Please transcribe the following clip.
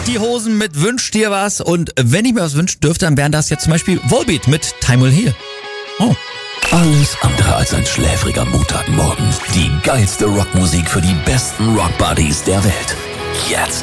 Die Hosen mit Wünsch dir was. Und wenn ich mir was wünschen dürfte, dann wären das jetzt zum Beispiel Volbeat mit Time Will Heal. Oh. Alles andere als ein schläfriger Montagmorgen. Die geilste Rockmusik für die besten Rockbuddies der Welt. Jetzt